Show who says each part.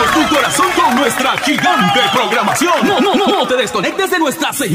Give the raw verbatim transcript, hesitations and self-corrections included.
Speaker 1: tu corazón con nuestra gigante programación. No, no, no, no te desconectes de nuestra señal.